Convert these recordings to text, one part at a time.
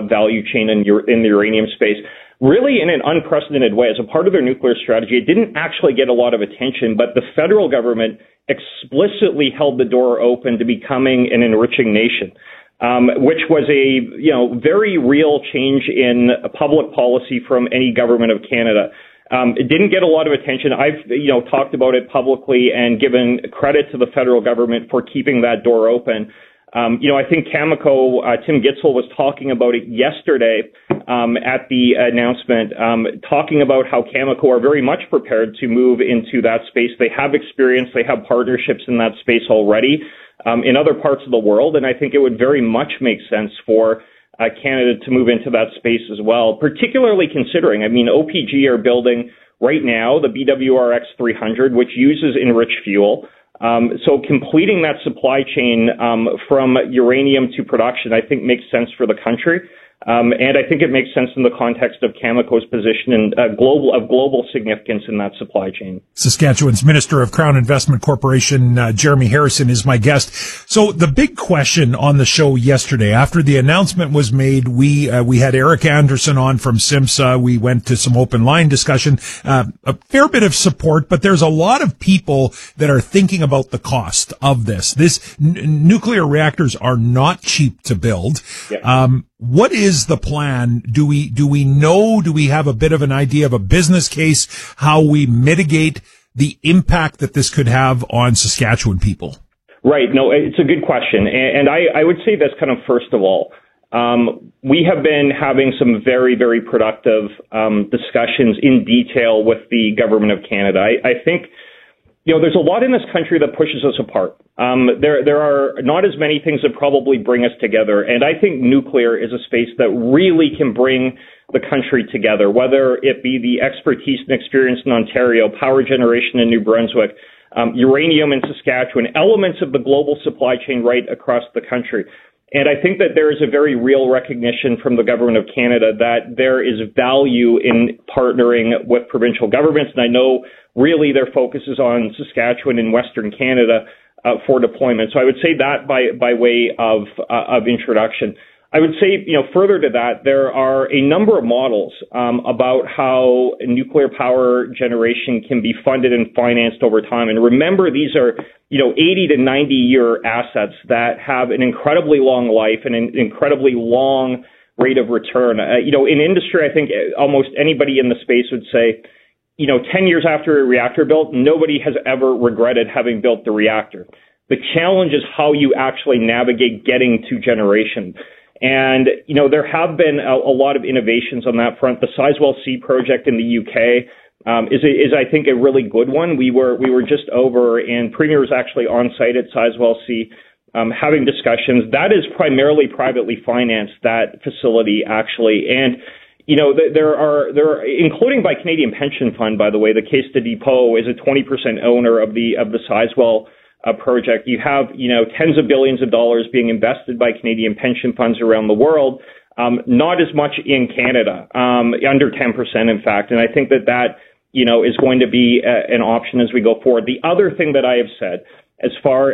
value chain in the uranium space, really in an unprecedented way. As a part of their nuclear strategy, it didn't actually get a lot of attention, but the federal government explicitly held the door open to becoming an enriching nation, which was a very real change in public policy from any government of Canada. It didn't get a lot of attention. I've talked about it publicly and given credit to the federal government for keeping that door open. I think Cameco, Tim Gitzel was talking about it yesterday at the announcement, talking about how Cameco are very much prepared to move into that space. They have experience, they have partnerships in that space already in other parts of the world, and I think it would very much make sense for Canada to move into that space as well, particularly considering, OPG are building right now the BWRX 300, which uses enriched fuel. So completing that supply chain from uranium to production, I think makes sense for the country. And I think it makes sense in the context of Cameco's position and global significance in that supply chain. Saskatchewan's Minister of Crown Investment Corporation, Jeremy Harrison, is my guest. So the big question on the show yesterday, after the announcement was made, we had Eric Anderson on from SIMSA. We went to some open line discussion, a fair bit of support, but there's a lot of people that are thinking about the cost of this. Nuclear reactors are not cheap to build. Yeah. What is the plan? Do we know, do we have a bit of an idea of a business case, how we mitigate the impact that this could have on Saskatchewan people? Right. No, it's a good question. And I would say this kind of first of all. We have been having some very, very productive discussions in detail with the Government of Canada. I think there's a lot in this country that pushes us apart. There are not as many things that probably bring us together. And I think nuclear is a space that really can bring the country together, whether it be the expertise and experience in Ontario, power generation in New Brunswick, uranium in Saskatchewan, elements of the global supply chain right across the country. And I think that there is a very real recognition from the Government of Canada that there is value in partnering with provincial governments. And I know really their focus is on Saskatchewan and Western Canada for deployment. So I would say that by way of introduction. I would say, further to that, there are a number of models about how nuclear power generation can be funded and financed over time. And remember, these are 80 to 90 year assets that have an incredibly long life and an incredibly long rate of return. In industry, I think almost anybody in the space would say, 10 years after a reactor built, nobody has ever regretted having built the reactor. The challenge is how you actually navigate getting to generation. And, there have been a lot of innovations on that front. The Sizewell C project in the UK is I think a really good one. We were just over, and Premier was actually on site at Sizewell C, having discussions. That is primarily privately financed, that facility actually. And, there are, including by Canadian Pension Fund, by the way, the Caisse de Depot is a 20% owner of the Sizewell project. You have, tens of billions of dollars being invested by Canadian pension funds around the world, not as much in Canada, under 10%, in fact. And I think that is going to be an option as we go forward. The other thing that I have said, as far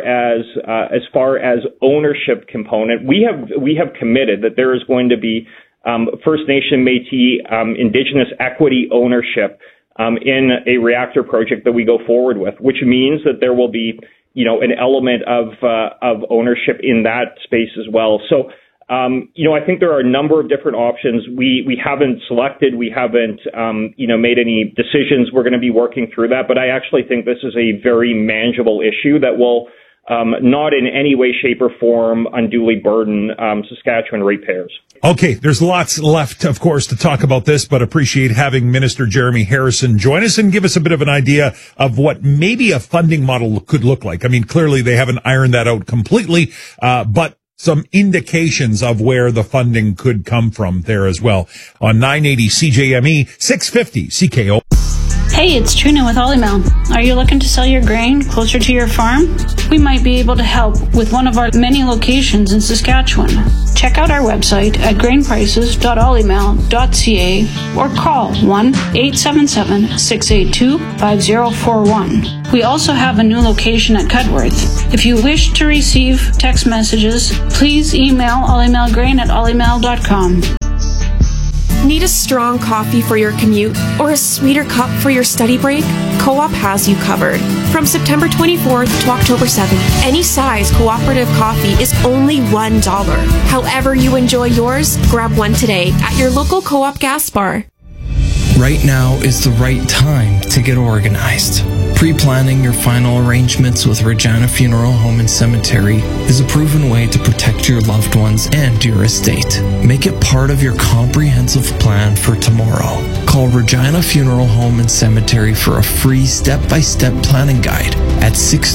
as ownership component, we have committed that there is going to be First Nation, Métis, Indigenous equity ownership in a reactor project that we go forward with, which means that there will be an element of ownership in that space as well. So, I think there are a number of different options. We haven't selected, we haven't, made any decisions. We're going to be working through that, but I actually think this is a very manageable issue that will not in any way, shape, or form unduly burden Saskatchewan ratepayers. Okay, there's lots left, of course, to talk about this, but appreciate having Minister Jeremy Harrison join us and give us a bit of an idea of what maybe a funding model could look like. I mean, clearly they haven't ironed that out completely, but some indications of where the funding could come from there as well. On 980 CJME, 650 CKO. Hey, it's Trina with Olymel. Are you looking to sell your grain closer to your farm? We might be able to help with one of our many locations in Saskatchewan. Check out our website at grainprices.olymel.ca or call 1-877-682-5041. We also have a new location at Cudworth. If you wish to receive text messages, please email olymelgrain@olymel.com. Need a strong coffee for your commute or a sweeter cup for your study break? Co-op has you covered. From September 24th to October 7th, any size cooperative coffee is only $1. However you enjoy yours, grab one today at your local Co-op gas bar. Right now is the right time to get organized. Pre-planning your final arrangements with Regina Funeral Home and Cemetery is a proven way to protect your loved ones and your estate. Make it part of your comprehensive plan for tomorrow. Call Regina Funeral Home and Cemetery for a free step-by-step planning guide at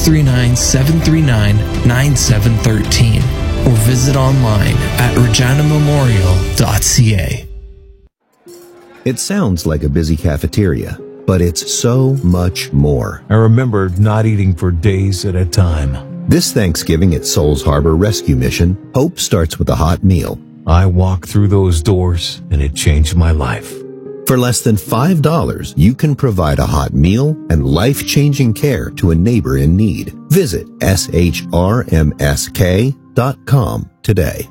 639-739-9713 or visit online at reginamemorial.ca. It sounds like a busy cafeteria, but it's so much more. I remember not eating for days at a time. This Thanksgiving at Souls Harbor Rescue Mission, hope starts with a hot meal. I walked through those doors, and it changed my life. For less than $5, you can provide a hot meal and life-changing care to a neighbor in need. Visit shrmsk.com today.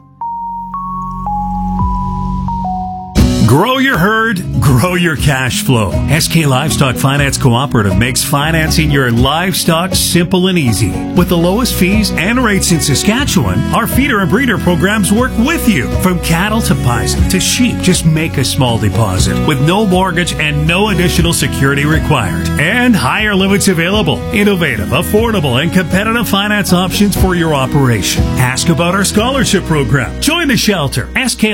Grow your herd, grow your cash flow. SK Livestock Finance Cooperative makes financing your livestock simple and easy. With the lowest fees and rates in Saskatchewan, our feeder and breeder programs work with you. From cattle to bison to sheep, just make a small deposit with no mortgage and no additional security required. And higher limits available. Innovative, affordable, and competitive finance options for your operation. Ask about our scholarship program. Join the shelter.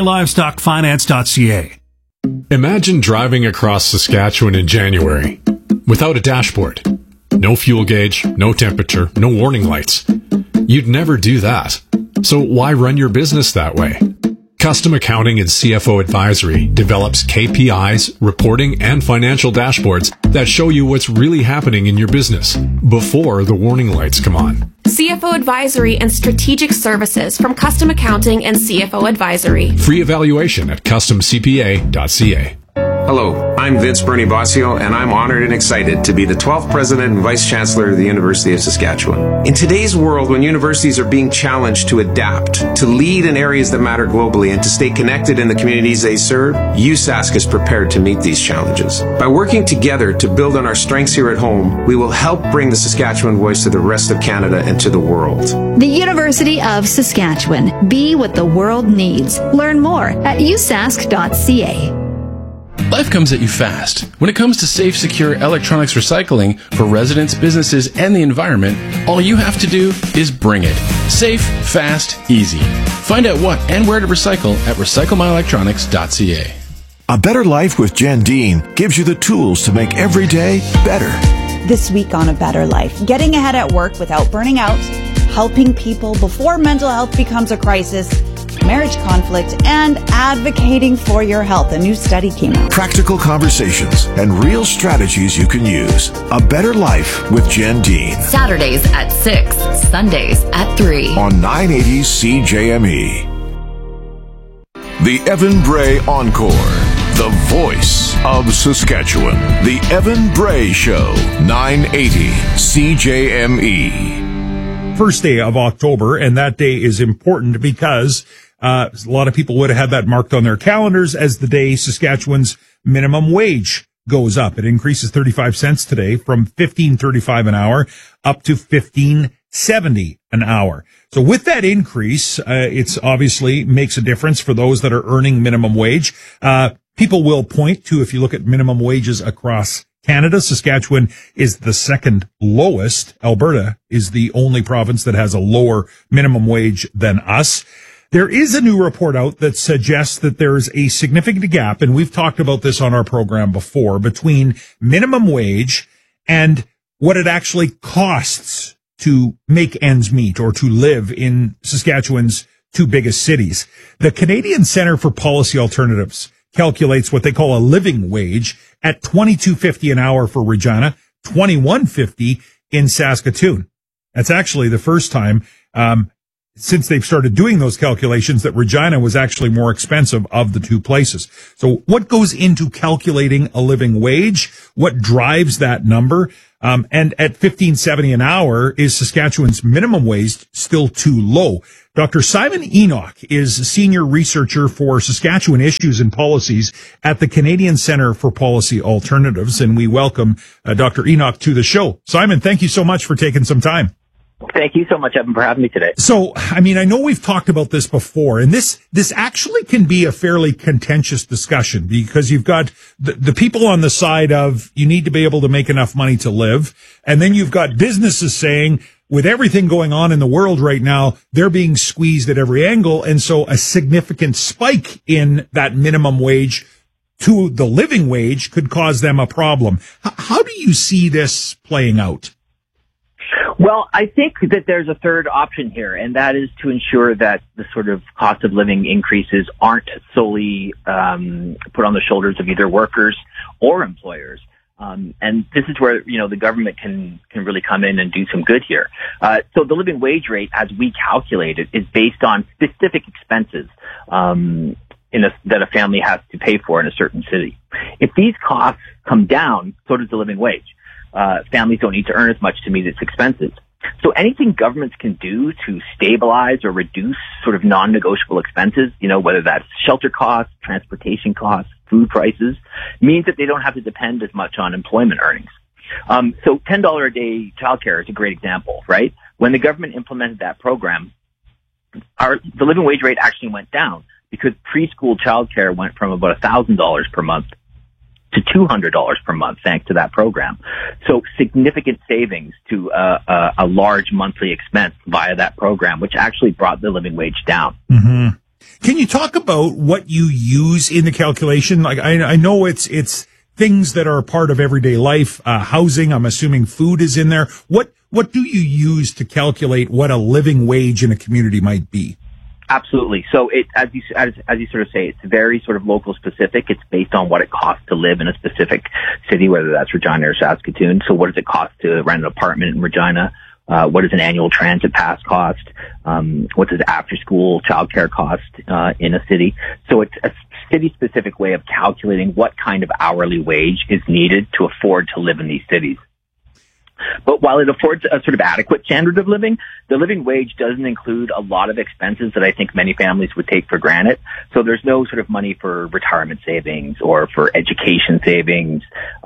sklivestockfinance.ca. Imagine driving across Saskatchewan in January without a dashboard. No fuel gauge, no temperature, no warning lights. You'd never do that. So why run your business that way? Custom Accounting and CFO Advisory develops KPIs, reporting, and financial dashboards that show you what's really happening in your business before the warning lights come on. CFO Advisory and Strategic Services from Custom Accounting and CFO Advisory. Free evaluation at customcpa.ca. Hello, I'm Vince Bernie Bossio, and I'm honored and excited to be the 12th President and Vice Chancellor of the University of Saskatchewan. In today's world, when universities are being challenged to adapt, to lead in areas that matter globally, and to stay connected in the communities they serve, USask is prepared to meet these challenges. By working together to build on our strengths here at home, we will help bring the Saskatchewan voice to the rest of Canada and to the world. The University of Saskatchewan. Be what the world needs. Learn more at usask.ca. Life comes at you fast. When it comes to safe, secure electronics recycling for residents, businesses, and the environment, all you have to do is bring it. Safe, fast, easy. Find out what and where to recycle at recyclemyelectronics.ca. A Better Life with Jen Dean gives you the tools to make every day better. This week on A Better Life, getting ahead at work without burning out, helping people before mental health becomes a crisis, marriage conflict, and advocating for your health. A new study came out. Practical conversations and real strategies you can use. A Better Life with Jen Dean. Saturdays at 6, Sundays at 3. On 980 CJME. The Evan Bray Encore. The voice of Saskatchewan. The Evan Bray Show. 980 CJME. First day of October, and that day is important because a lot of people would have had that marked on their calendars as the day Saskatchewan's minimum wage goes up. It increases 35 cents today from $15.35 an hour up to $15.70 an hour. So with that increase, it's obviously makes a difference for those that are earning minimum wage. People will point to, if you look at minimum wages across Canada, Saskatchewan is the second lowest. Alberta is the only province that has a lower minimum wage than us. There is a new report out that suggests that there is a significant gap, and we've talked about this on our program before, between minimum wage and what it actually costs to make ends meet or to live in Saskatchewan's two biggest cities. The Canadian Centre for Policy Alternatives calculates what they call a living wage at $22.50 an hour for Regina, $21.50 in Saskatoon. That's actually the first time since they've started doing those calculations that Regina was actually more expensive of the two places. So what goes into calculating a living wage? What drives that number? And at $15.70 an hour, is Saskatchewan's minimum wage still too low? Dr. Simon Enoch is a senior researcher for Saskatchewan issues and policies at the Canadian Centre for Policy Alternatives, and we welcome Dr. Enoch to the show. Simon, thank you so much for taking some time. Thank you so much, Evan, for having me today. So, I mean, I know we've talked about this before, and this actually can be a fairly contentious discussion because you've got the people on the side of you need to be able to make enough money to live, and then you've got businesses saying, with everything going on in the world right now, they're being squeezed at every angle. And so a significant spike in that minimum wage to the living wage could cause them a problem. How do you see this playing out? Well, I think that there's a third option here, and that is to ensure that the sort of cost of living increases aren't solely put on the shoulders of either workers or employers. And this is where, the government can really come in and do some good here. So the living wage rate, as we calculate it, is based on specific expenses, that a family has to pay for in a certain city. If these costs come down, so does the living wage. Families don't need to earn as much to meet its expenses. So anything governments can do to stabilize or reduce sort of non-negotiable expenses, whether that's shelter costs, transportation costs, food prices, means that they don't have to depend as much on employment earnings. So $10 a day childcare is a great example, right? When the government implemented that program, the living wage rate actually went down because preschool childcare went from about $1,000 per month to $200 per month, thanks to that program. So significant savings to a large monthly expense via that program, which actually brought the living wage down. Mm-hmm. Can you talk about what you use in the calculation? Like, I know it's things that are part of everyday life, housing. I'm assuming food is in there. What do you use to calculate what a living wage in a community might be? Absolutely. So as you sort of say, it's very sort of local specific. It's based on what it costs to live in a specific city, whether that's Regina or Saskatoon. So what does it cost to rent an apartment in Regina? What does an annual transit pass cost? What does after school childcare cost, in a city? So it's a city specific way of calculating what kind of hourly wage is needed to afford to live in these cities. But while it affords a sort of adequate standard of living, the living wage doesn't include a lot of expenses that I think many families would take for granted. So there's no sort of money for retirement savings or for education savings,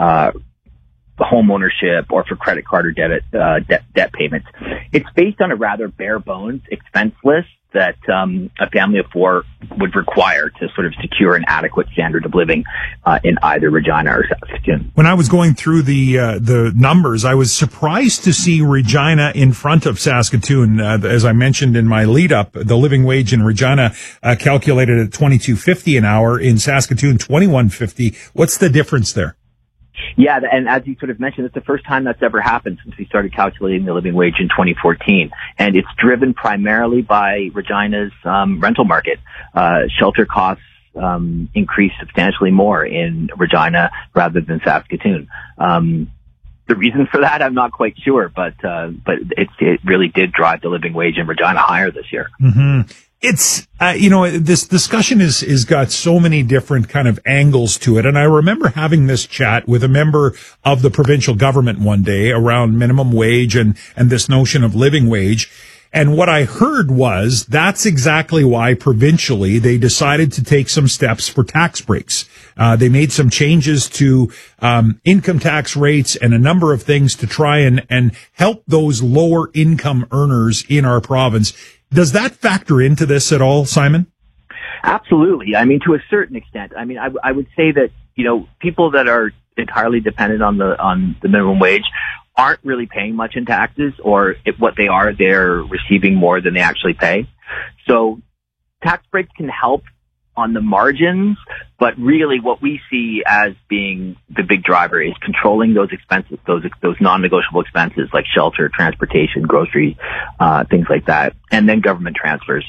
home ownership, or for credit card or debt payments. It's based on a rather bare bones expense list that a family of four would require to sort of secure an adequate standard of living in either Regina or Saskatoon. When I was going through the numbers, I was surprised to see Regina in front of Saskatoon. As I mentioned in my lead up, the living wage in Regina calculated at $22.50 an hour, in Saskatoon $21.50. What's the difference there? Yeah, and as you sort of mentioned, it's the first time that's ever happened since we started calculating the living wage in 2014. And it's driven primarily by Regina's rental market. Shelter costs increase substantially more in Regina rather than Saskatoon. The reason for that, I'm not quite sure, but it really did drive the living wage in Regina higher this year. Mm-hmm. It's, this discussion is got so many different kind of angles to it. And I remember having this chat with a member of the provincial government one day around minimum wage and this notion of living wage. And what I heard was that's exactly why provincially they decided to take some steps for tax breaks. They made some changes to income tax rates and a number of things to try and help those lower income earners in our province. Does that factor into this at all, Simon? Absolutely. I mean, to a certain extent. I mean, I would say that, people that are entirely dependent on the minimum wage aren't really paying much in taxes, or if what they are, they're receiving more than they actually pay. So tax breaks can help on the margins, but really what we see as being the big driver is controlling those expenses, those non-negotiable expenses like shelter, transportation, grocery, things like that, and then government transfers.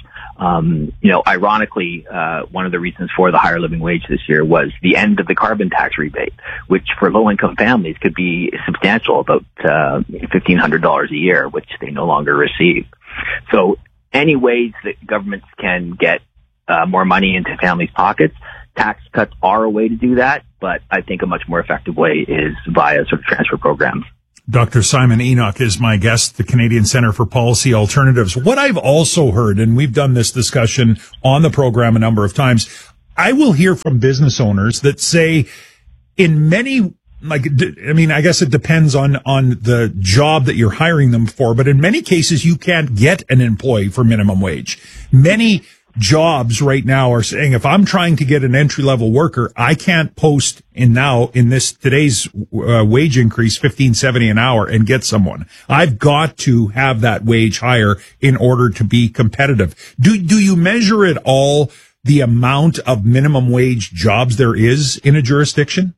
Ironically, one of the reasons for the higher living wage this year was the end of the carbon tax rebate, which for low-income families could be substantial, about $1,500 a year, which they no longer receive. So any ways that governments can get more money into families' pockets, tax cuts are a way to do that, but I think a much more effective way is via sort of transfer programs. Dr. Simon Enoch is my guest, the Canadian Centre for Policy Alternatives. What I've also heard, and we've done this discussion on the program a number of times, I will hear from business owners that say in many, I guess it depends on the job that you're hiring them for, but in many cases you can't get an employee for minimum wage. Many jobs right now are saying, if I'm trying to get an entry-level worker, I can't post today's wage increase, $15.70 an hour, and get someone. I've got to have that wage higher in order to be competitive. Do you measure at all the amount of minimum wage jobs there is in a jurisdiction?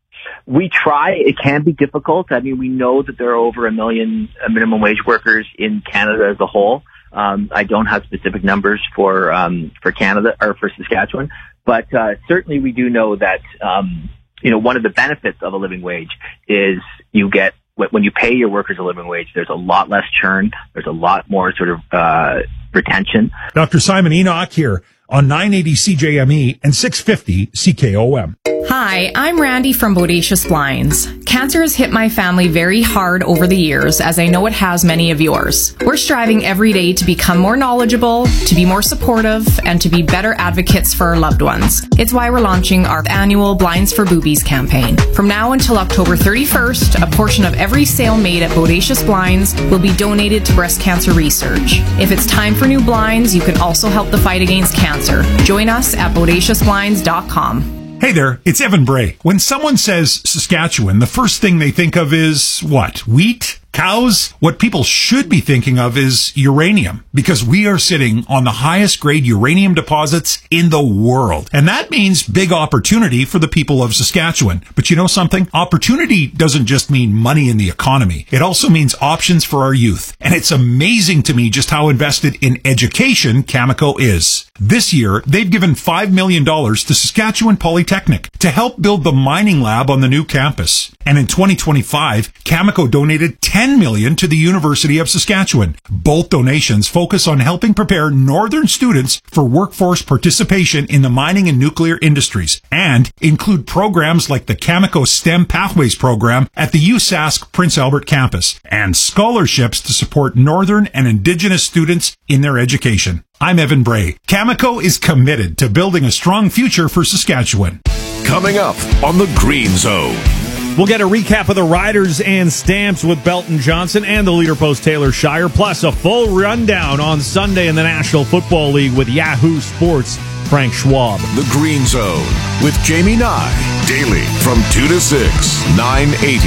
We try. It can be difficult. I mean, we know that there are over 1 million minimum wage workers in Canada as a whole. I don't have specific numbers for Canada or for Saskatchewan, but certainly we do know that one of the benefits of a living wage is you get, when you pay your workers a living wage, there's a lot less churn, there's a lot more sort of retention. Dr. Simon Enoch here on 980 CJME and 650 CKOM. Hi, I'm Randy from Bodacious Blinds. Cancer has hit my family very hard over the years, as I know it has many of yours. We're striving every day to become more knowledgeable, to be more supportive, and to be better advocates for our loved ones. It's why we're launching our annual Blinds for Boobies campaign. From now until October 31st, a portion of every sale made at Bodacious Blinds will be donated to breast cancer research. If it's time for new blinds, you can also help the fight against cancer. Join us at BodaciousBlinds.com. Hey there, it's Evan Bray. When someone says Saskatchewan, the first thing they think of is what? Wheat? Cows? What people should be thinking of is uranium, because we are sitting on the highest grade uranium deposits in the world. And that means big opportunity for the people of Saskatchewan. But you know something? Opportunity doesn't just mean money in the economy. It also means options for our youth. And it's amazing to me just how invested in education Cameco is. This year, they've given $5 million to Saskatchewan Polytechnic to help build the mining lab on the new campus. And in 2025, Cameco donated $10 million to the University of Saskatchewan. Both donations focus on helping prepare northern students for workforce participation in the mining and nuclear industries, and include programs like the Cameco STEM Pathways program at the USask Prince Albert campus, and scholarships to support northern and indigenous students in their education. I'm Evan Bray. Cameco is committed to building a strong future for Saskatchewan. Coming up on the Green Zone. We'll get a recap of the Riders and Stamps with Belton Johnson and the Leader Post Taylor Shire, plus a full rundown on Sunday in the National Football League with Yahoo Sports' Frank Schwab. The Green Zone with Jamie Nye, daily from 2 to 6, 980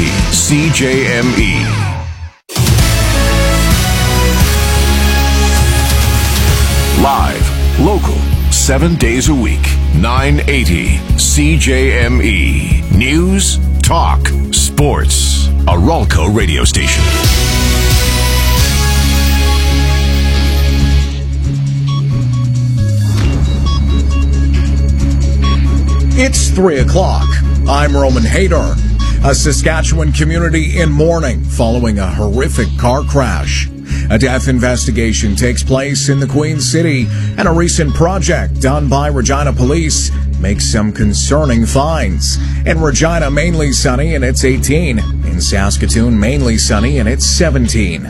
CJME. Live, local, 7 days a week, 980 CJME. News, talk, sports. A Ralco radio station. It's 3 o'clock. I'm Roman Hader. A Saskatchewan community in mourning following a horrific car crash. A death investigation takes place in the Queen City, and a recent project done by Regina Police makes some concerning finds. In Regina, mainly sunny, and it's 18. In Saskatoon, mainly sunny, and it's 17.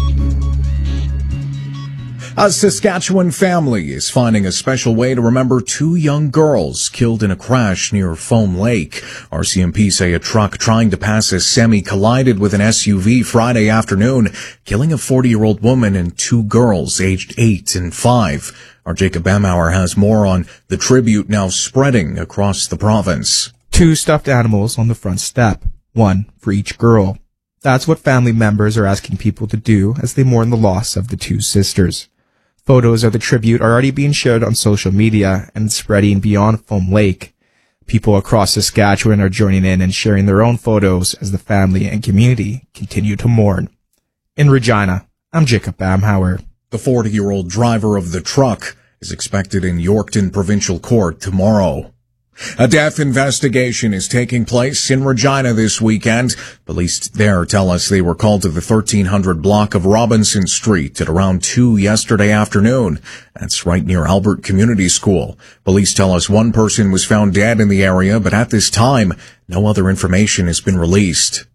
A Saskatchewan family is finding a special way to remember 2 young girls killed in a crash near Foam Lake. RCMP say a truck trying to pass a semi collided with an SUV Friday afternoon, killing a 40-year-old woman and 2 girls aged 8 and 5. Our Jacob Bamauer has more on the tribute now spreading across the province. 2 stuffed animals on the front step, 1 for each girl. That's what family members are asking people to do as they mourn the loss of the 2 sisters. Photos of the tribute are already being shared on social media and spreading beyond Foam Lake. People across Saskatchewan are joining in and sharing their own photos as the family and community continue to mourn. In Regina, I'm Jacob Bamhauer. The 40-year-old driver of the truck is expected in Yorkton Provincial Court tomorrow. A death investigation is taking place in Regina this weekend. Police there tell us they were called to the 1300 block of Robinson Street at around 2 yesterday afternoon. That's right near Albert Community School. Police tell us 1 person was found dead in the area, but at this time, no other information has been released.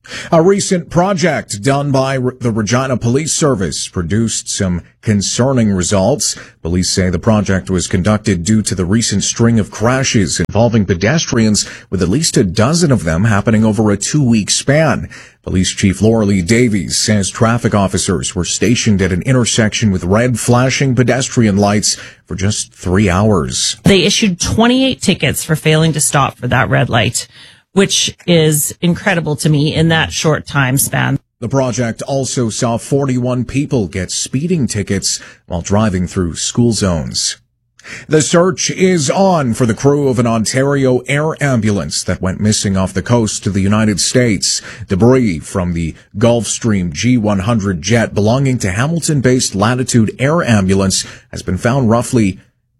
A recent project done by the Regina Police Service produced some concerning results. Police say the project was conducted due to the recent string of crashes involving pedestrians, with at least a dozen of them happening over a 2-week span. Police Chief Laura Lee Davies says traffic officers were stationed at an intersection with red flashing pedestrian lights for just 3 hours. They issued 28 tickets for failing to stop for that red light, which is incredible to me in that short time span. The project also saw 41 people get speeding tickets while driving through school zones. The search is on for the crew of an Ontario air ambulance that went missing off the coast of the United States. Debris from the Gulfstream G100 jet belonging to Hamilton-based Latitude Air Ambulance has been found roughly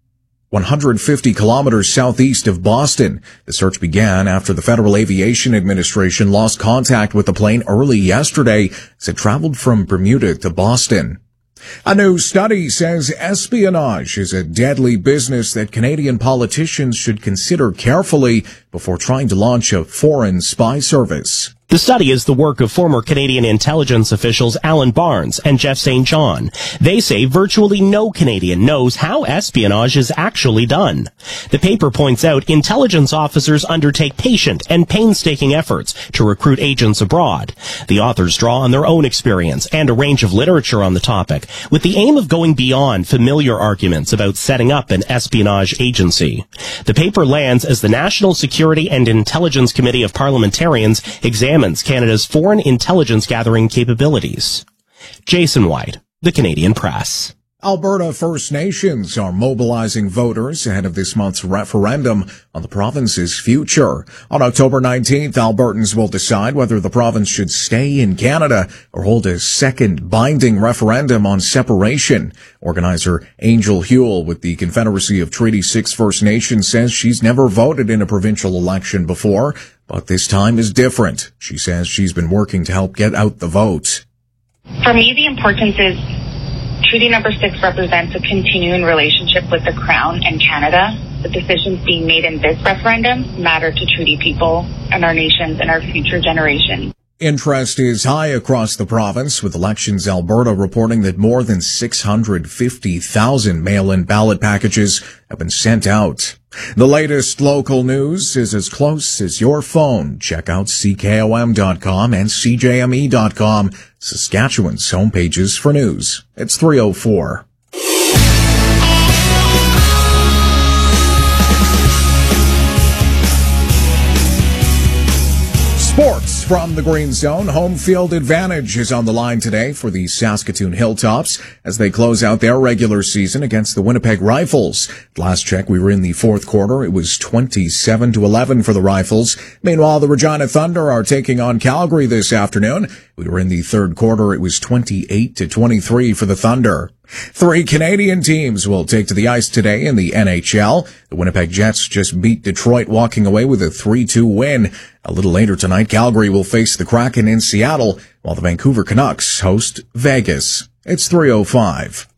150 kilometers southeast of Boston. The search began after the Federal Aviation Administration lost contact with the plane early yesterday as it traveled from Bermuda to Boston. A new study says espionage is a deadly business that Canadian politicians should consider carefully before trying to launch a foreign spy service. The study is the work of former Canadian intelligence officials Alan Barnes and Jeff St. John. They say virtually no Canadian knows how espionage is actually done. The paper points out intelligence officers undertake patient and painstaking efforts to recruit agents abroad. The authors draw on their own experience and a range of literature on the topic, with the aim of going beyond familiar arguments about setting up an espionage agency. The paper lands as the National Security and Intelligence Committee of Parliamentarians examines Canada's foreign intelligence gathering capabilities. Jason White, The Canadian Press. Alberta First Nations are mobilizing voters ahead of this month's referendum on the province's future. On October 19th, Albertans will decide whether the province should stay in Canada or hold a second binding referendum on separation. Organizer Angel Huell with the Confederacy of Treaty 6 First Nations says she's never voted in a provincial election before, but this time is different. She says she's been working to help get out the vote. For me, the importance is Treaty Number 6 represents a continuing relationship with the Crown and Canada. The decisions being made in this referendum matter to treaty people and our nations and our future generations. Interest is high across the province, with Elections Alberta reporting that more than 650,000 mail-in ballot packages have been sent out. The latest local news is as close as your phone. Check out CKOM.com and CJME.com, Saskatchewan's homepages for news. It's 3:04. Sports from the Green Zone. Home field advantage is on the line today for the Saskatoon Hilltops as they close out their regular season against the Winnipeg Rifles. Last check, we were in the fourth quarter. It was 27-11 for the Rifles. Meanwhile, the Regina Thunder are taking on Calgary this afternoon. We were in the third quarter. It was 28-23 for the Thunder. 3 Canadian teams will take to the ice today in the NHL. The Winnipeg Jets just beat Detroit, walking away with a 3-2 win. A little later tonight, Calgary will face the Kraken in Seattle, while the Vancouver Canucks host Vegas. It's 3:05.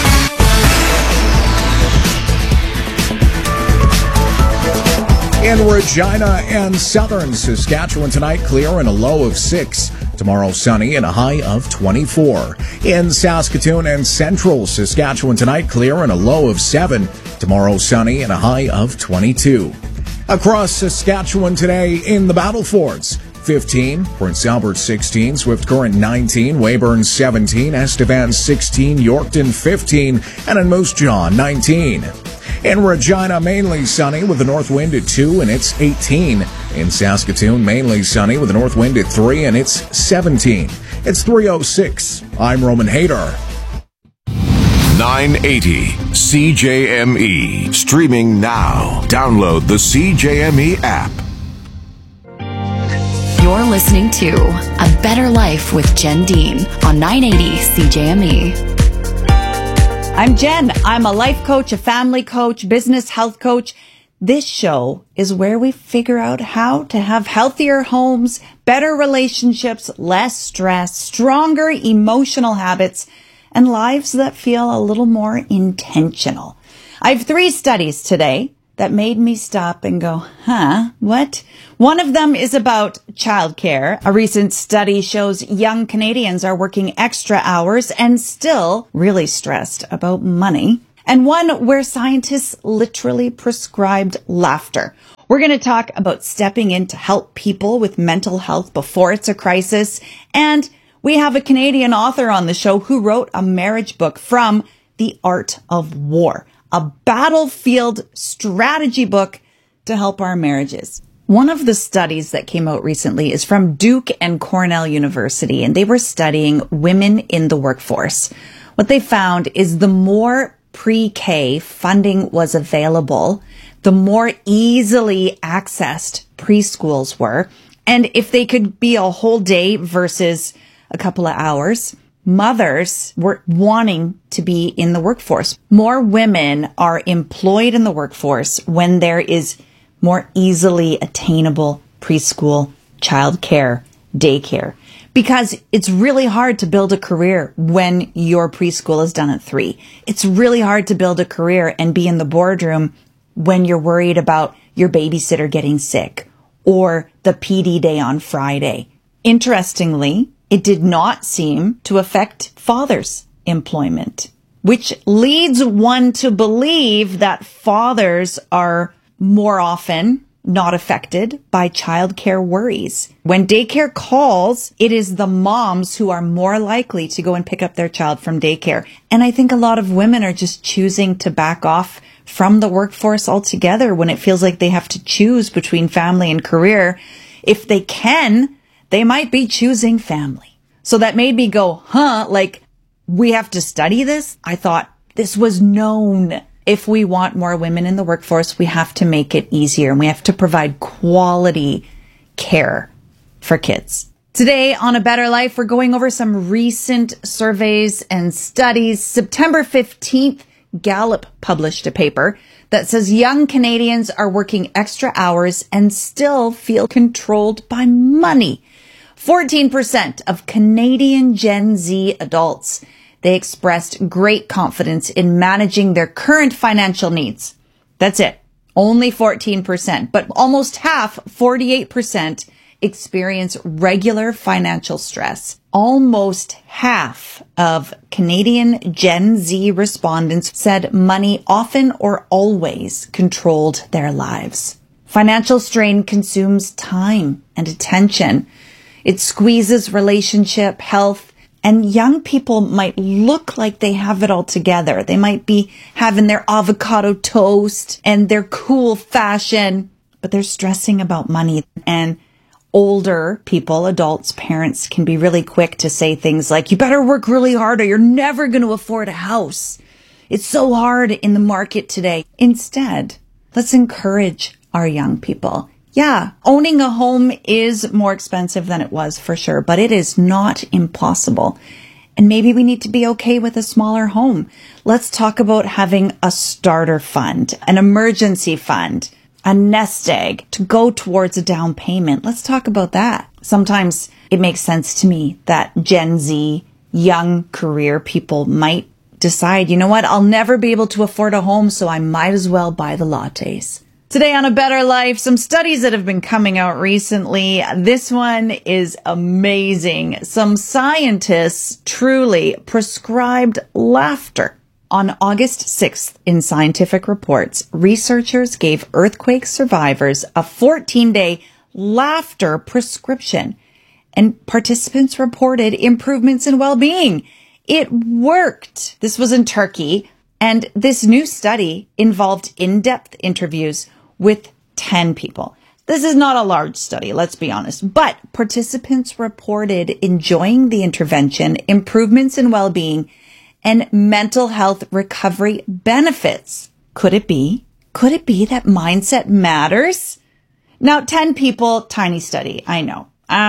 In Regina and southern Saskatchewan tonight, clear and a low of 6. Tomorrow, sunny and a high of 24. In Saskatoon and central Saskatchewan tonight, clear and a low of 7. Tomorrow, sunny and a high of 22. Across Saskatchewan today in the Battle Forts, 15, Prince Albert 16, Swift Current 19, Weyburn 17, Estevan 16, Yorkton 15, and in Moose Jaw 19. In Regina, mainly sunny with a north wind at 2 and it's 18. In Saskatoon, mainly sunny with a north wind at 3 and it's 17. It's 3:06. I'm Roman Hader. 980 CJME. Streaming now. Download the CJME app. You're listening to A Better Life with Jen Dean on 980 CJME. I'm Jen. I'm a life coach, a family coach, business health coach. This show is where we figure out how to have healthier homes, better relationships, less stress, stronger emotional habits, and lives that feel a little more intentional. I have 3 studies today that made me stop and go, what? One of them is about childcare. A recent study shows young Canadians are working extra hours and still really stressed about money. And one where scientists literally prescribed laughter. We're going to talk about stepping in to help people with mental health before it's a crisis. And we have a Canadian author on the show who wrote a marriage book, From the Art of War, a battlefield strategy book to help our marriages. One of the studies that came out recently is from Duke and Cornell University, and they were studying women in the workforce. What they found is the more pre-K funding was available, the more easily accessed preschools were. And if they could be a whole day versus a couple of hours, mothers were wanting to be in the workforce. More women are employed in the workforce when there is more easily attainable preschool, childcare, daycare. Because it's really hard to build a career when your preschool is done at 3. It's really hard to build a career and be in the boardroom when you're worried about your babysitter getting sick or the PD day on Friday. Interestingly, it did not seem to affect fathers' employment, which leads one to believe that fathers are more often not affected by childcare worries. When daycare calls, it is the moms who are more likely to go and pick up their child from daycare. And I think a lot of women are just choosing to back off from the workforce altogether when it feels like they have to choose between family and career. If they can, they might be choosing family. So that made me go, like, we have to study this? I thought this was known. If we want more women in the workforce, we have to make it easier and we have to provide quality care for kids. Today on A Better Life, we're going over some recent surveys and studies. September 15th, Gallup published a paper that says young Canadians are working extra hours and still feel controlled by money. 14% of Canadian Gen Z adults, they expressed great confidence in managing their current financial needs. That's it. Only 14%, but almost half, 48%, experience regular financial stress. Almost half of Canadian Gen Z respondents said money often or always controlled their lives. Financial strain consumes time and attention. It squeezes relationship, health, and young people might look like they have it all together. They might be having their avocado toast and their cool fashion, but they're stressing about money. And older people, adults, parents can be really quick to say things like, you better work really hard or you're never going to afford a house. It's so hard in the market today. Instead, let's encourage our young people. Yeah, owning a home is more expensive than it was for sure, but it is not impossible. And maybe we need to be okay with a smaller home. Let's talk about having a starter fund, an emergency fund, a nest egg to go towards a down payment. Let's talk about that. Sometimes it makes sense to me that Gen Z, young career people might decide, you know what, I'll never be able to afford a home, so I might as well buy the lattes. Today on A Better Life, some studies that have been coming out recently. This one is amazing. Some scientists truly prescribed laughter. On August 6th, in Scientific Reports, researchers gave earthquake survivors a 14-day laughter prescription, and participants reported improvements in well-being. It worked. This was in Turkey, and this new study involved in-depth interviews with 10 people. This is not a large study, let's be honest, but participants reported enjoying the intervention, improvements in well-being, and mental health recovery benefits. Could it be that mindset matters? Now, 10 people, tiny study. I know.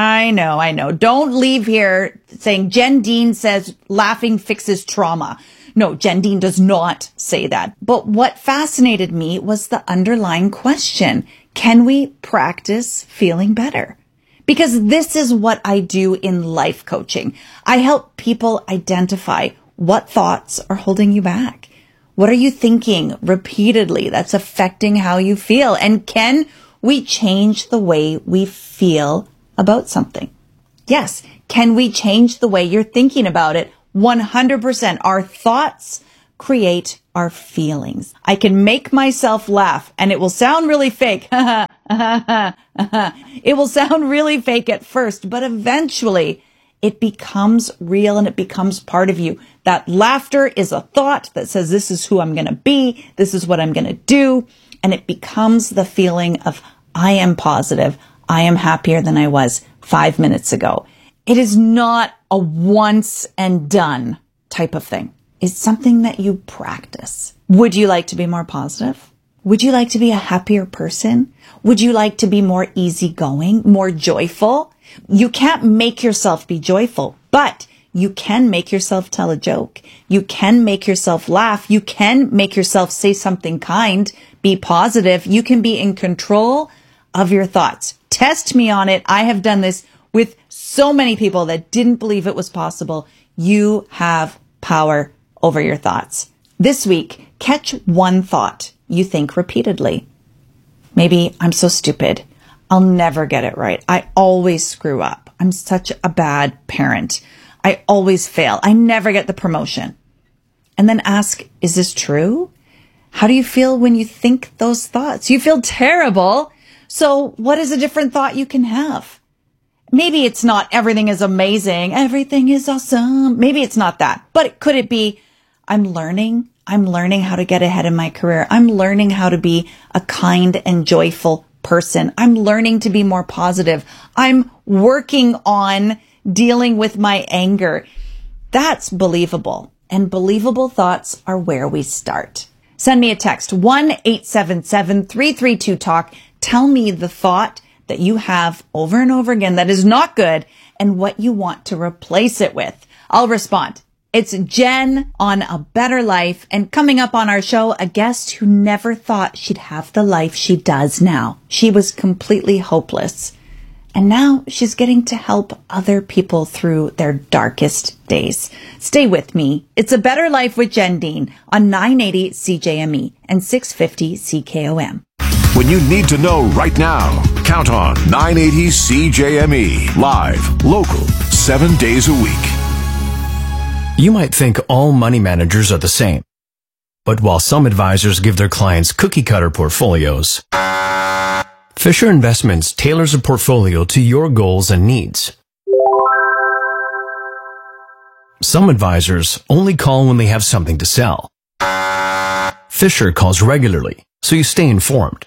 Don't leave here saying Jen Dean says laughing fixes trauma. No, Jen Dean does not say that. But what fascinated me was the underlying question. Can we practice feeling better? Because this is what I do in life coaching. I help people identify what thoughts are holding you back, What are you thinking repeatedly that's affecting how you feel? And can we change the way we feel about something? Yes. Can we change the way you're thinking about it? 100%. Our thoughts create our feelings. I can make myself laugh and it will sound really fake. It will sound really fake at first, but eventually it becomes real and it becomes part of you. That laughter is a thought that says, this is who I'm going to be. This is what I'm going to do. And it becomes the feeling of, I am positive. I am happier than I was 5 minutes ago. It is not a once and done type of thing. It's something that you practice. Would you like to be more positive? Would you like to be a happier person? Would you like to be more easygoing, more joyful? You can't make yourself be joyful, but you can make yourself tell a joke. You can make yourself laugh. You can make yourself say something kind, be positive. You can be in control of your thoughts. Test me on it. I have done this with so many people that didn't believe it was possible. You have power over your thoughts. This week, catch one thought you think repeatedly. Maybe, I'm so stupid. I'll never get it right. I always screw up. I'm such a bad parent. I always fail. I never get the promotion. And then ask, is this true? How do you feel when you think those thoughts? You feel terrible. So what is a different thought you can have? Maybe it's not everything is amazing. Everything is awesome. Maybe it's not that. But could it be, I'm learning how to get ahead in my career. I'm learning how to be a kind and joyful person. I'm learning to be more positive. I'm working on dealing with my anger. That's believable. And believable thoughts are where we start. Send me a text, 1-877-332-TALK. Tell me the thought that you have over and over again that is not good and what you want to replace it with. I'll respond. It's Jen on A Better Life, and coming up on our show, a guest who never thought she'd have the life she does now. She was completely hopeless, and now she's getting to help other people through their darkest days. Stay with me. It's A Better Life with Jen Dean on 980 CJME and 650 CKOM. When you need to know right now, count on 980 CJME. Live, local, 7 days a week. You might think all money managers are the same. But while some advisors give their clients cookie-cutter portfolios, Fisher Investments tailors a portfolio to your goals and needs. Some advisors only call when they have something to sell. Fisher calls regularly, so you stay informed.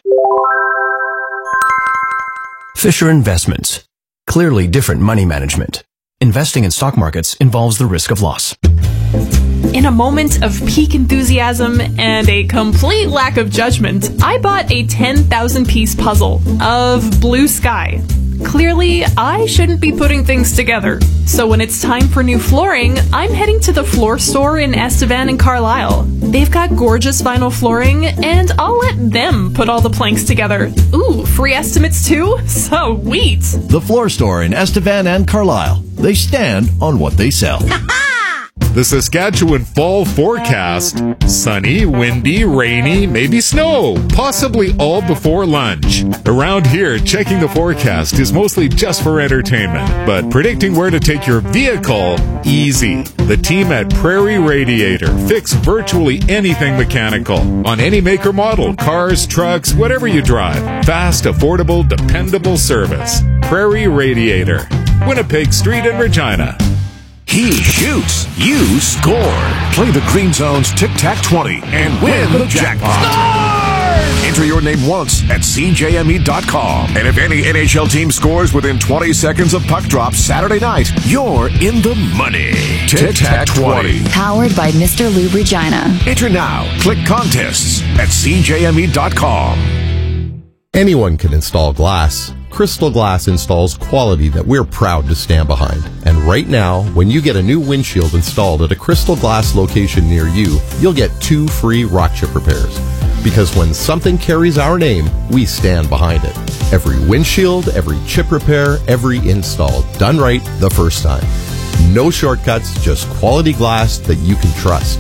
Fisher Investments. Clearly different money management. Investing in stock markets involves the risk of loss. In a moment of peak enthusiasm and a complete lack of judgment, I bought a 10,000-piece puzzle of blue sky. Clearly, I shouldn't be putting things together. So when it's time for new flooring, I'm heading to the floor store in Estevan and Carlisle. They've got gorgeous vinyl flooring, and I'll let them put all the planks together. Ooh, free estimates too? Sweet! The floor store in Estevan and Carlisle. They stand on what they sell. The Saskatchewan fall forecast. Sunny, windy, rainy, maybe snow. Possibly all before lunch. Around here, checking the forecast is mostly just for entertainment. But predicting where to take your vehicle, easy. The team at Prairie Radiator fix virtually anything mechanical. On any make or model, cars, trucks, whatever you drive. Fast, affordable, dependable service. Prairie Radiator. Winnipeg Street in Regina. He shoots, you score. Play the Green Zone's Tic-Tac-20 and win the jackpot. Enter your name once at CJME.com. And if any NHL team scores within 20 seconds of puck drop Saturday night, you're in the money. Tic-Tac-20. Powered by Mr. Lube Regina. Enter now. Click contests at CJME.com. Anyone can install glass. Crystal Glass installs quality that we're proud to stand behind. And right now, when you get a new windshield installed at a Crystal Glass location near you, you'll get 2 free rock chip repairs. Because when something carries our name, we stand behind it. Every windshield, every chip repair, every install, done right the first time. No shortcuts, just quality glass that you can trust.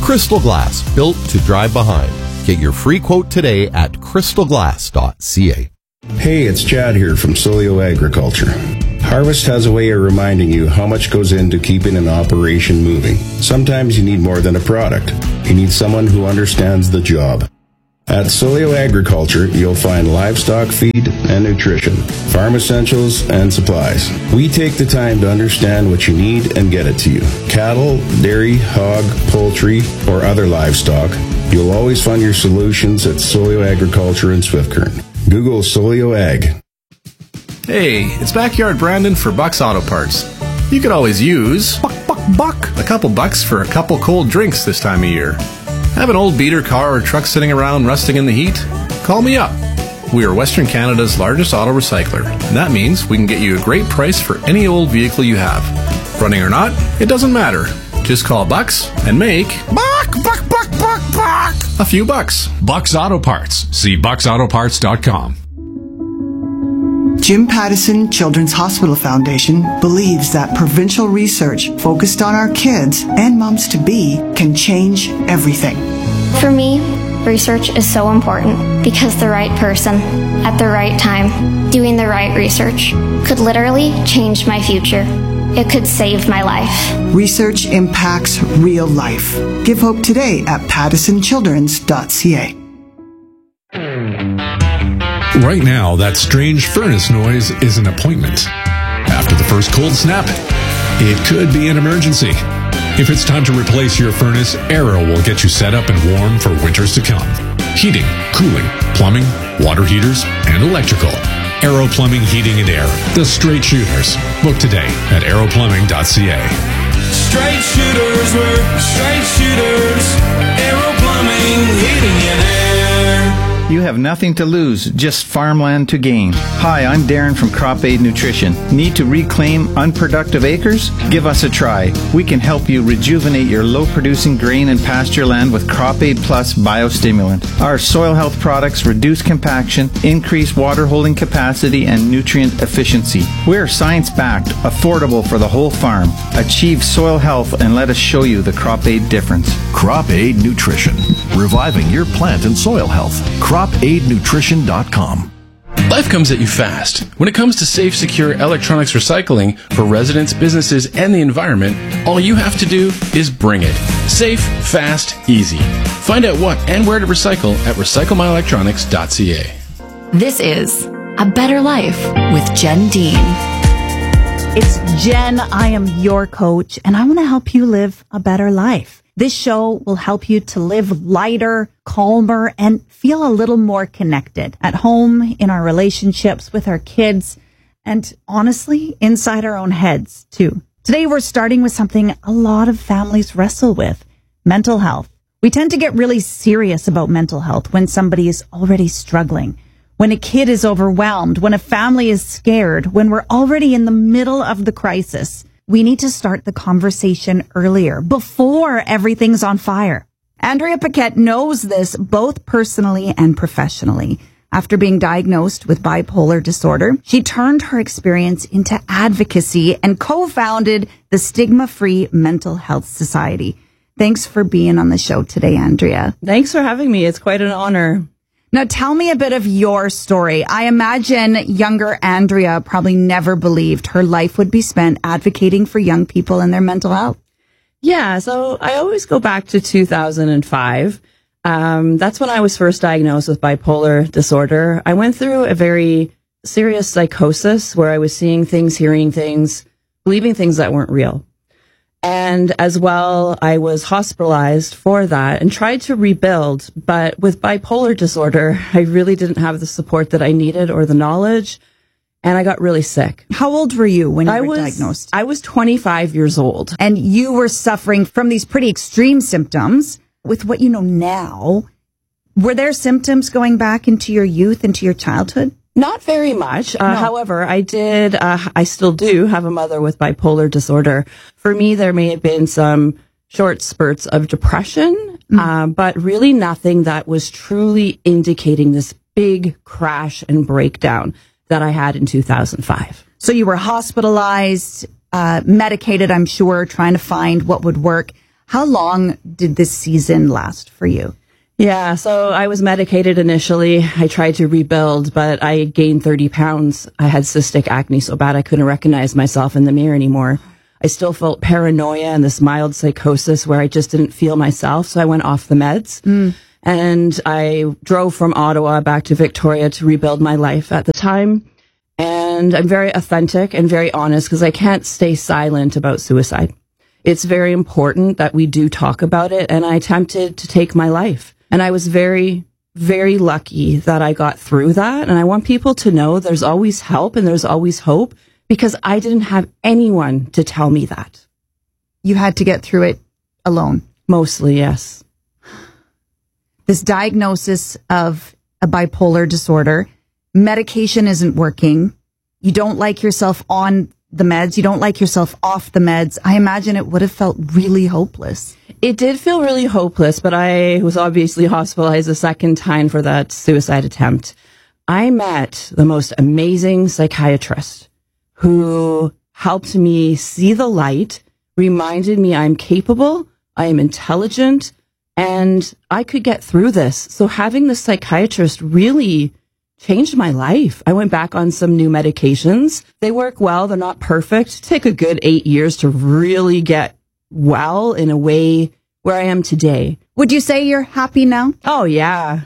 Crystal Glass, built to drive behind. Get your free quote today at crystalglass.ca. Hey, it's Chad here from Solio Agriculture. Harvest has a way of reminding you how much goes into keeping an operation moving. Sometimes you need more than a product. You need someone who understands the job. At Solio Agriculture, you'll find livestock feed and nutrition, farm essentials, and supplies. We take the time to understand what you need and get it to you. Cattle, dairy, hog, poultry, or other livestock, you'll always find your solutions at Solio Agriculture in Swift Current. Google Solio Ag. Hey, it's Backyard Brandon for Buck's Auto Parts. You could always use Buck. A couple bucks for a couple cold drinks this time of year. Have an old beater car or truck sitting around rusting in the heat? Call me up. We are Western Canada's largest auto recycler, and that means we can get you a great price for any old vehicle you have. Running or not, it doesn't matter. Just call Bucks and make Buck a few bucks. Bucks Auto Parts. See bucksautoparts.com. Jim Pattison Children's Hospital Foundation believes that provincial research focused on our kids and moms-to-be can change everything. For me, research is so important because the right person at the right time doing the right research could literally change my future. It could save my life. Research impacts real life. Give hope today at pattisonchildrens.ca. Right now, that strange furnace noise is an appointment. After the first cold snap, it could be an emergency. If it's time to replace your furnace, Arrow will get you set up and warm for winters to come. Heating, cooling, plumbing, water heaters, and electrical. Arrow Plumbing, Heating, and Air. The Straight Shooters. Book today at arrowplumbing.ca. Straight shooters, we're straight shooters. Arrow Plumbing, Heating, and Air. You have nothing to lose, just farmland to gain. Hi, I'm Darren from Crop Aid Nutrition. Need to reclaim unproductive acres? Give us a try. We can help you rejuvenate your low-producing grain and pasture land with Crop Aid Plus biostimulant. Our soil health products reduce compaction, increase water holding capacity, and nutrient efficiency. We're science-backed, affordable for the whole farm. Achieve soil health and let us show you the Crop Aid difference. Crop Aid Nutrition, reviving your plant and soil health. CropAidNutrition.com. Life comes at you fast. When it comes to safe, secure electronics recycling for residents, businesses, and the environment, all you have to do is bring it. Safe, fast, easy. Find out what and where to recycle at recyclemyelectronics.ca. This is A Better Life with Jen Dean. It's Jen. I am your coach, and I want to help you live a better life. This show will help you to live lighter, calmer, and feel a little more connected at home, in our relationships with our kids, and honestly, inside our own heads, too. Today, we're starting with something a lot of families wrestle with, mental health. We tend to get really serious about mental health when somebody is already struggling, when a kid is overwhelmed, when a family is scared, when we're already in the middle of the crisis. We need to start the conversation earlier, before everything's on fire. Andrea Paquette knows this both personally and professionally. After being diagnosed with bipolar disorder, she turned her experience into advocacy and co-founded the Stigma-Free Mental Health Society. Thanks for being on the show today, Andrea. Thanks for having me. It's quite an honor. Now, tell me a bit of your story. I imagine younger Andrea probably never believed her life would be spent advocating for young people and their mental health. Yeah, so I always go back to 2005. That's when I was first diagnosed with bipolar disorder. I went through a very serious psychosis where I was seeing things, hearing things, believing things that weren't real. And as well, I was hospitalized for that and tried to rebuild. But with bipolar disorder, I really didn't have the support that I needed or the knowledge. And I got really sick. How old were you when you were diagnosed? I was 25 years old. And you were suffering from these pretty extreme symptoms. With what you know now, were there symptoms going back into your youth, into your childhood? Not very much. No. However, I still do have a mother with bipolar disorder. For me, there may have been some short spurts of depression, but really nothing that was truly indicating this big crash and breakdown that I had in 2005. So you were hospitalized, medicated, I'm sure, trying to find what would work. How long did this season last for you? Yeah, so I was medicated initially. I tried to rebuild, but I gained 30 pounds. I had cystic acne so bad I couldn't recognize myself in the mirror anymore. I still felt paranoia and this mild psychosis where I just didn't feel myself, so I went off the meds. And I drove from Ottawa back to Victoria to rebuild my life at the time. And I'm very authentic and very honest because I can't stay silent about suicide. It's very important that we do talk about it, and I attempted to take my life. And I was very, very lucky that I got through that. And I want people to know there's always help and there's always hope, because I didn't have anyone to tell me that. You had to get through it alone? Mostly, yes. This diagnosis of a bipolar disorder, medication isn't working. You don't like yourself on the meds. You don't like yourself off the meds. I imagine it would have felt really hopeless. It did feel really hopeless, but I was obviously hospitalized a second time for that suicide attempt. I met the most amazing psychiatrist who helped me see the light, reminded me I'm capable, I am intelligent, and I could get through this. So having the psychiatrist really changed my life. I went back on some new medications. They work well. They're not perfect. Take a good 8 years to really get well in a way where I am today. Would you say you're happy now? Oh, yeah.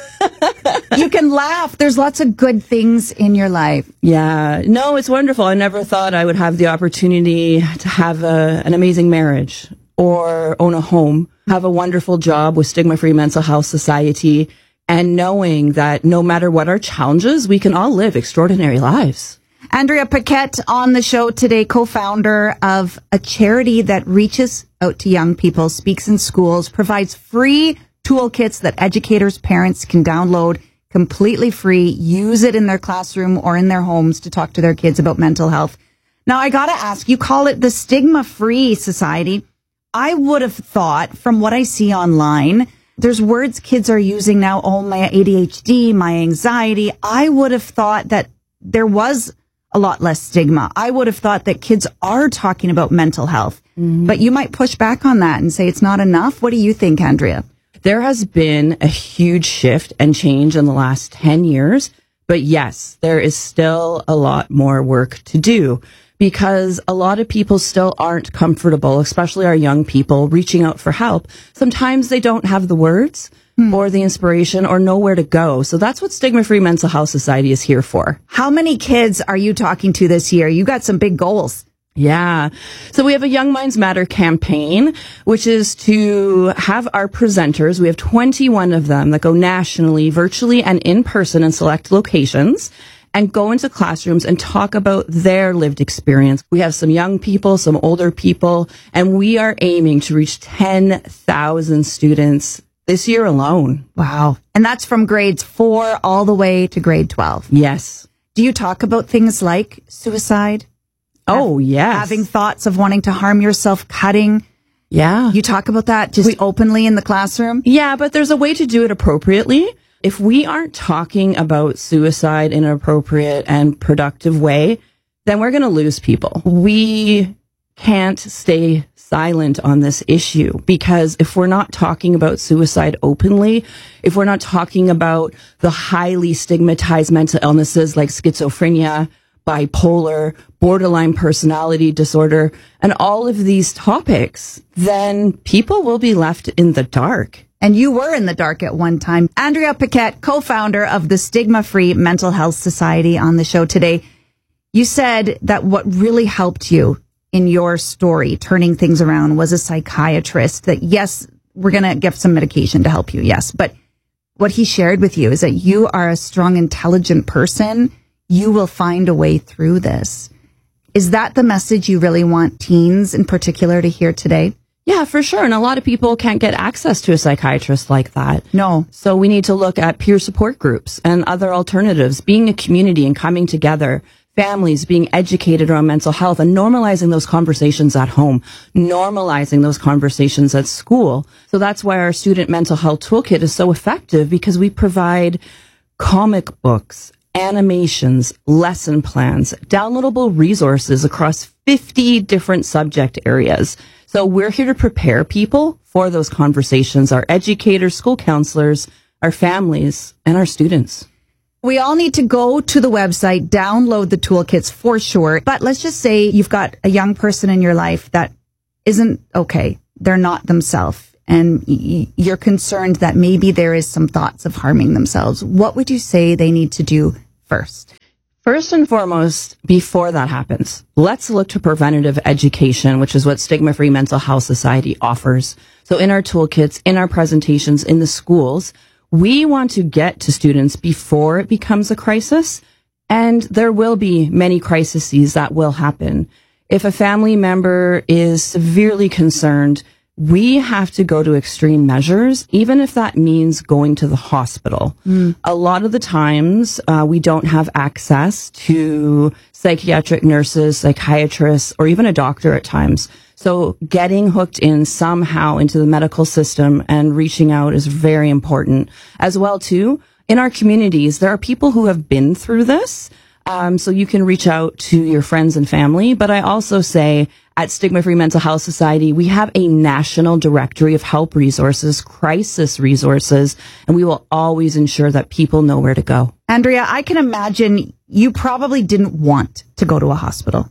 You can laugh. There's lots of good things in your life. Yeah. No, it's wonderful. I never thought I would have the opportunity to have an amazing marriage or own a home, have a wonderful job with Stigma Free Mental Health Society, and knowing that no matter what our challenges, we can all live extraordinary lives. Andrea Paquette on the show today, co-founder of a charity that reaches out to young people, speaks in schools, provides free toolkits that educators, parents can download completely free, use it in their classroom or in their homes to talk to their kids about mental health. Now, I got to ask, you call it the Stigma Free Society. I would have thought, from what I see online, there's words kids are using now, oh, my ADHD, my anxiety. I would have thought that there was a lot less stigma. I would have thought that kids are talking about mental health. But you might push back on that and say it's not enough. What do you think, Andrea? There has been a huge shift and change in the last 10 years. But yes, there is still a lot more work to do, because a lot of people still aren't comfortable, especially our young people, reaching out for help. Sometimes they don't have the words or the inspiration or know where to go. So that's what Stigma Free Mental Health Society is here for. How many kids are you talking to this year? You got some big goals. Yeah. So we have a Young Minds Matter campaign, which is to have our presenters. We have 21 of them that go nationally, virtually, and in person in select locations, and go into classrooms and talk about their lived experience. We have some young people, some older people, and we are aiming to reach 10,000 students this year alone. Wow. And that's from grades 4 all the way to grade 12. Yes. Do you talk about things like suicide? Oh, yes. Having thoughts of wanting to harm yourself, cutting. Yeah. You talk about that just openly in the classroom? Yeah, but there's a way to do it appropriately. If we aren't talking about suicide in an appropriate and productive way, then we're going to lose people. We can't stay silent on this issue, because if we're not talking about suicide openly, if we're not talking about the highly stigmatized mental illnesses like schizophrenia, bipolar, borderline personality disorder, and all of these topics, then people will be left in the dark. And you were in the dark at one time. Andrea Paquette, co-founder of the Stigma Free Mental Health Society, on the show today. You said that what really helped you in your story, turning things around, was a psychiatrist. That, yes, we're going to give some medication to help you, yes. But what he shared with you is that you are a strong, intelligent person. You will find a way through this. Is that the message you really want teens in particular to hear today? Yeah, for sure. And a lot of people can't get access to a psychiatrist like that. No. So we need to look at peer support groups and other alternatives, being a community and coming together, families being educated around mental health, and normalizing those conversations at home, normalizing those conversations at school. So that's why our student mental health toolkit is so effective, because we provide comic books, animations, lesson plans, downloadable resources across 50 different subject areas. So we're here to prepare people for those conversations, our educators, school counselors, our families, and our students. We all need to go to the website, download the toolkits for sure. But let's just say you've got a young person in your life that isn't okay. They're not themselves. And you're concerned that maybe there is some thoughts of harming themselves. What would you say they need to do first? First and foremost, before that happens, let's look to preventative education, which is what Stigma Free Mental Health Society offers. So in our toolkits, in our presentations, in the schools, we want to get to students before it becomes a crisis. And there will be many crises that will happen. If a family member is severely concerned, we have to go to extreme measures, even if that means going to the hospital. A lot of the times, we don't have access to psychiatric nurses, psychiatrists, or even a doctor at times. So getting hooked in somehow into the medical system and reaching out is very important. As well, too, in our communities, there are people who have been through this. So you can reach out to your friends and family. But I also say at Stigma Free Mental Health Society, we have a national directory of help resources, crisis resources, and we will always ensure that people know where to go. Andrea, I can imagine you probably didn't want to go to a hospital.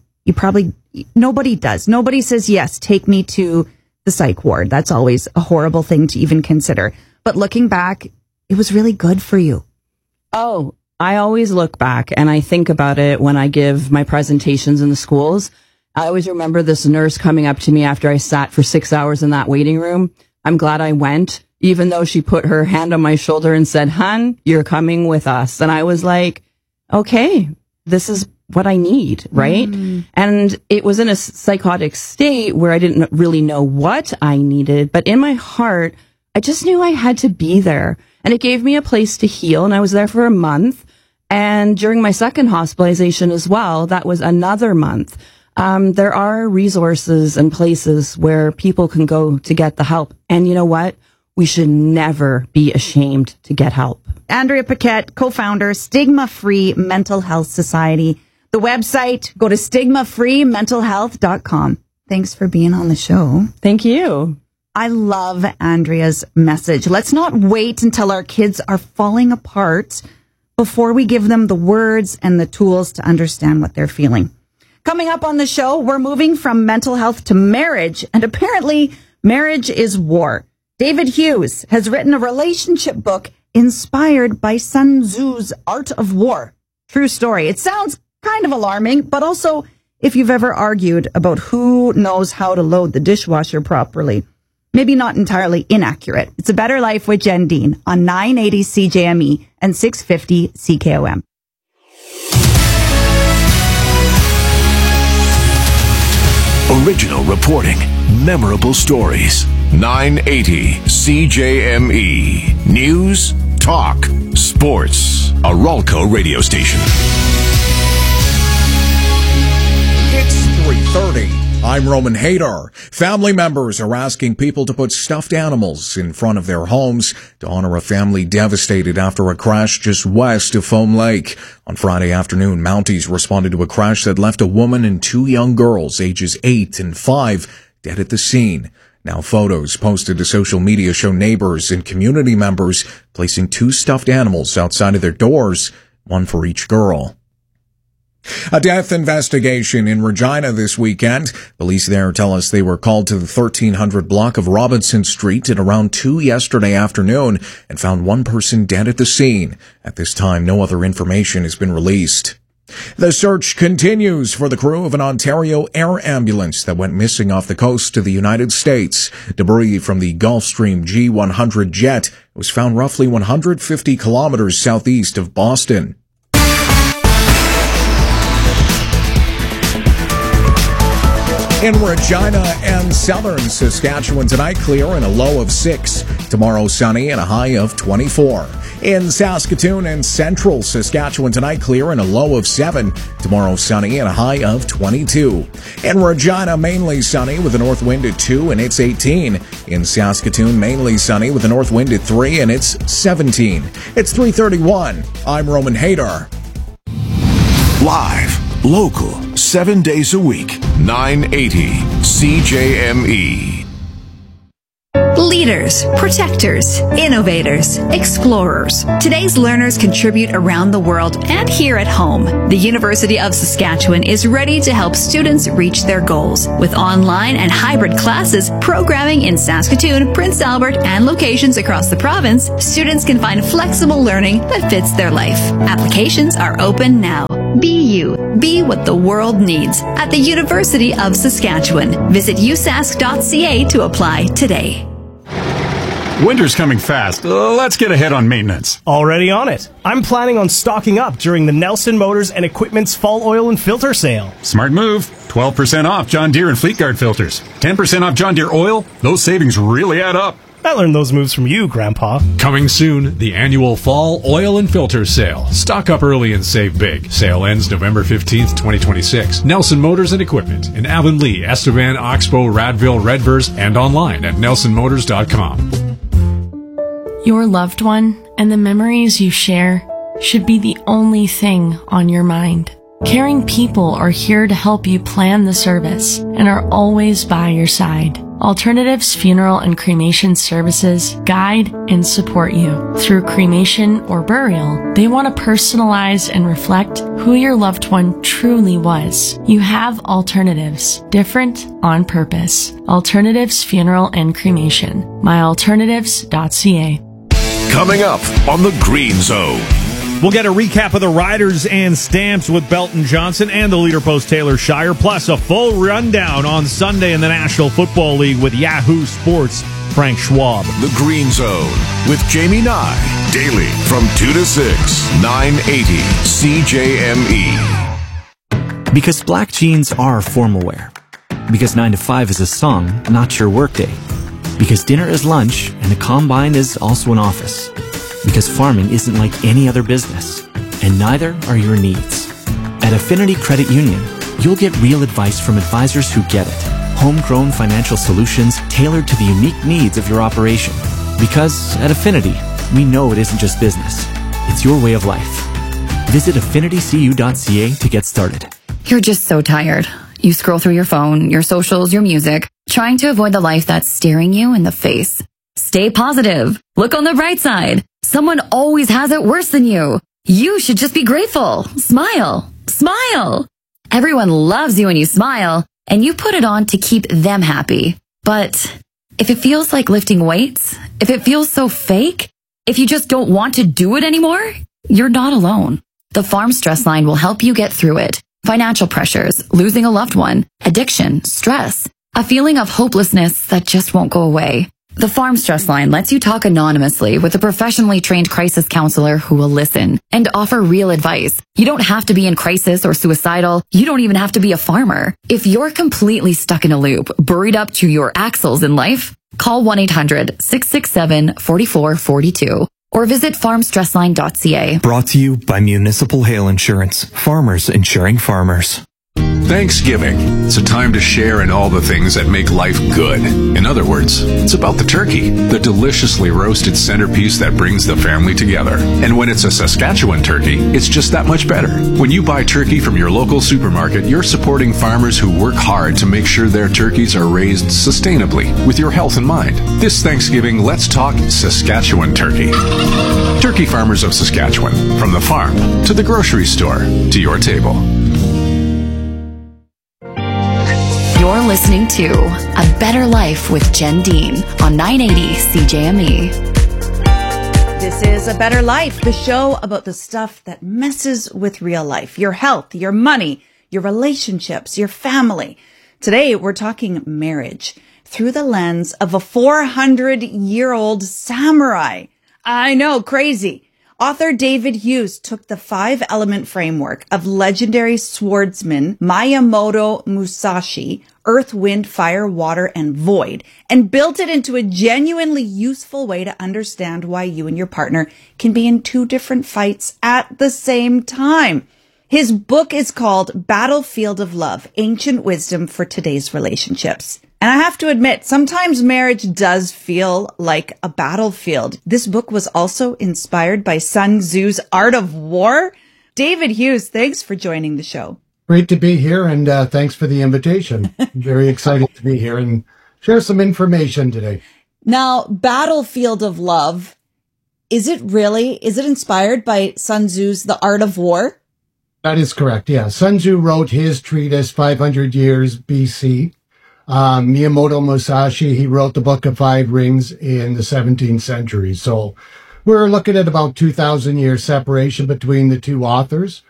Nobody does. Nobody says, yes, take me to the psych ward. That's always a horrible thing to even consider. But looking back, it was really good for you. Oh, I always look back and I think about it when I give my presentations in the schools. I always remember this nurse coming up to me after I sat for 6 hours in that waiting room. I'm glad I went, even though she put her hand on my shoulder and said, "Hun, you're coming with us." And I was like, okay, this is what I need, right? And it was in a psychotic state where I didn't really know what I needed, but in my heart, I just knew I had to be there. And it gave me a place to heal, and I was there for a month. And during my second hospitalization as well, that was another month. There are resources and places where people can go to get the help. And you know what? We should never be ashamed to get help. Andrea Paquette, co-founder, Stigma Free Mental Health Society. The website, go to stigmafreementalhealth.com. Thanks for being on the show. Thank you. I love Andrea's message. Let's not wait until our kids are falling apart before we give them the words and the tools to understand what they're feeling. Coming up on the show, we're moving from mental health to marriage, and apparently marriage is war. David Hughes has written a relationship book inspired by Sun Tzu's Art of War. True story. It sounds kind of alarming, but also if you've ever argued about who knows how to load the dishwasher properly, maybe not entirely inaccurate. It's A Better Life with Jen Dean on 980 CJME and 650 CKOM. Original reporting, memorable stories. 980 CJME. News, talk, sports. A Ralco radio station. It's 3:30. I'm Roman Haydar. Family members are asking people to put stuffed animals in front of their homes to honor a family devastated after a crash just west of Foam Lake. On Friday afternoon, Mounties responded to a crash that left a woman and two young girls, ages 8 and 5, dead at the scene. Now photos posted to social media show neighbors and community members placing two stuffed animals outside of their doors, one for each girl. A death investigation in Regina this weekend. Police there tell us they were called to the 1300 block of Robinson Street at around 2 yesterday afternoon and found one person dead at the scene. At this time, no other information has been released. The search continues for the crew of an Ontario air ambulance that went missing off the coast of the United States. Debris from the Gulfstream G100 jet was found roughly 150 kilometers southeast of Boston. In Regina and southern Saskatchewan tonight, clear and a low of 6. Tomorrow, sunny and a high of 24. In Saskatoon and central Saskatchewan tonight, clear and a low of 7. Tomorrow, sunny and a high of 22. In Regina, mainly sunny with a north wind at 2 and it's 18. In Saskatoon, mainly sunny with a north wind at 3 and it's 17. It's 3:31. I'm Roman Haydar. Live, local, 7 days a week, 980 CJME. Leaders, protectors, innovators, explorers. Today's learners contribute around the world and here at home. The University of Saskatchewan is ready to help students reach their goals. With online and hybrid classes, programming in Saskatoon, Prince Albert, and locations across the province, students can find flexible learning that fits their life. Applications are open now. Be you. Be what the world needs at the University of Saskatchewan. Visit usask.ca to apply today. Winter's coming fast. Let's get ahead on maintenance. Already on it. I'm planning on stocking up during the Nelson Motors and Equipment's fall oil and filter sale. Smart move. 12% off John Deere and Fleetguard filters. 10% off John Deere oil. Those savings really add up. I learned those moves from you, Grandpa. Coming soon, the annual Fall Oil and Filter Sale. Stock up early and save big. Sale ends November 15th, 2026. Nelson Motors and Equipment in Avonlea, Estevan, Oxbow, Radville, Redvers, and online at nelsonmotors.com. Your loved one and the memories you share should be the only thing on your mind. Caring people are here to help you plan the service and are always by your side. Alternatives Funeral and Cremation Services guide and support you. Through cremation or burial, they want to personalize and reflect who your loved one truly was. You have alternatives, different on purpose. Alternatives Funeral and Cremation. myalternatives.ca. Coming up on the Green Zone. We'll get a recap of the Riders and Stamps with Belton Johnson and the leader post Taylor Shire, plus a full rundown on Sunday in the National Football League with Yahoo Sports' Frank Schwab. The Green Zone with Jamie Nye. Daily from 2 to 6, 980 CJME. Because black jeans are formal wear. Because 9 to 5 is a song, not your workday. Because dinner is lunch and the combine is also an office. Because farming isn't like any other business, and neither are your needs. At Affinity Credit Union, you'll get real advice from advisors who get it. Homegrown financial solutions tailored to the unique needs of your operation. Because at Affinity, we know it isn't just business. It's your way of life. Visit affinitycu.ca to get started. You're just so tired. You scroll through your phone, your socials, your music, trying to avoid the life that's staring you in the face. Stay positive. Look on the bright side. Someone always has it worse than you. You should just be grateful. Smile. Smile. Everyone loves you when you smile, and you put it on to keep them happy. But if it feels like lifting weights, if it feels so fake, if you just don't want to do it anymore, you're not alone. The Farm Stress Line will help you get through it. Financial pressures, losing a loved one, addiction, stress, a feeling of hopelessness that just won't go away. The Farm Stress Line lets you talk anonymously with a professionally trained crisis counselor who will listen and offer real advice. You don't have to be in crisis or suicidal. You don't even have to be a farmer. If you're completely stuck in a loop, buried up to your axles in life, call 1-800-667-4442 or visit farmstressline.ca. Brought to you by Municipal Hail Insurance. Farmers insuring farmers. Thanksgiving. It's a time to share in all the things that make life good. In other words, it's about the turkey, the deliciously roasted centerpiece that brings the family together. And when it's a Saskatchewan turkey, it's just that much better. When you buy turkey from your local supermarket, you're supporting farmers who work hard to make sure their turkeys are raised sustainably with your health in mind. This Thanksgiving, let's talk Saskatchewan turkey. Turkey farmers of Saskatchewan, from the farm to the grocery store to your table. You're listening to A Better Life with Jen Dean on 980 CJME. This is A Better Life, the show about the stuff that messes with real life. Your health, your money, your relationships, your family. Today, we're talking marriage through the lens of a 400-year-old samurai. I know, crazy. Author David Hughes took the 5-element framework of legendary swordsman Miyamoto Musashi, Earth, Wind, Fire, Water, and Void, and built it into a genuinely useful way to understand why you and your partner can be in 2 different fights at the same time. His book is called Battlefield of Love, Ancient Wisdom for Today's Relationships. And I have to admit, sometimes marriage does feel like a battlefield. This book was also inspired by Sun Tzu's Art of War. David Hughes, thanks for joining the show. Great to be here, and thanks for the invitation. Very excited to be here and share some information today. Now, Battlefield of Love, is it inspired by Sun Tzu's The Art of War? That is correct, yeah. Sun Tzu wrote his treatise 500 years BC. Miyamoto Musashi, he wrote the Book of Five Rings in the 17th century. So we're looking at about 2,000 years separation between the two authors.